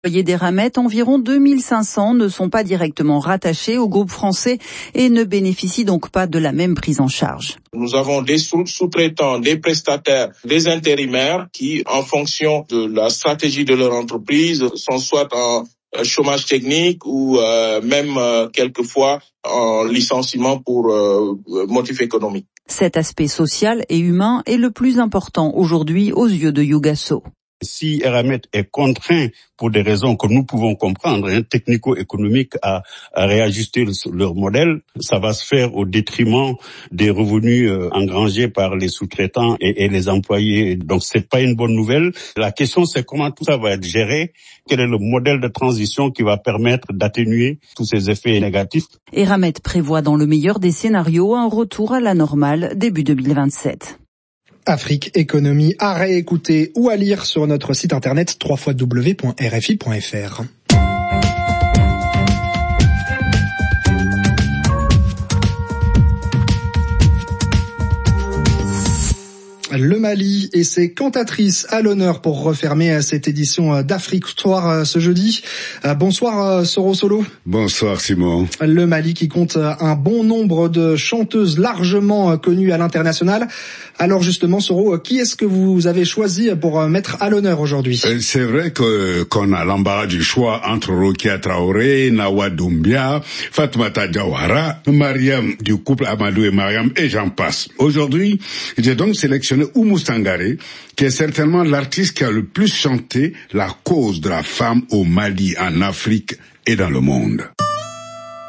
Employés d'Eramet, environ 2500 ne sont pas directement rattachés au groupe français et ne bénéficient donc pas de la même prise en charge. Nous avons des sous-traitants, des prestataires, des intérimaires qui, en fonction de la stratégie de leur entreprise, sont soit en chômage technique ou même quelquefois en licenciement pour motif économique. Cet aspect social et humain est le plus important aujourd'hui aux yeux de Yougasso. Si Eramet est contraint, pour des raisons que nous pouvons comprendre, technico-économiques, à réajuster leur modèle, ça va se faire au détriment des revenus engrangés par les sous-traitants et les employés. Donc c'est pas une bonne nouvelle. La question c'est comment tout ça va être géré, quel est le modèle de transition qui va permettre d'atténuer tous ces effets négatifs. Eramet prévoit dans le meilleur des scénarios un retour à la normale début 2027. Afrique Économie à réécouter ou à lire sur notre site internet www.rfi.fr. Le Mali et ses cantatrices à l'honneur pour refermer cette édition d'Afrique Soir ce jeudi. Bonsoir Soro Solo. Bonsoir Simon. Le Mali qui compte un bon nombre de chanteuses largement connues à l'international. Alors justement Soro, qui est-ce que vous avez choisi pour mettre à l'honneur aujourd'hui? C'est vrai qu'on a l'embarras du choix entre Rokia Traoré, Nawa Doumbia, Fatoumata Diawara, Mariam du couple Amadou et Mariam et j'en passe. Aujourd'hui, j'ai donc sélectionné Oumou Sangaré, qui est certainement l'artiste qui a le plus chanté la cause de la femme au Mali, en Afrique et dans le monde.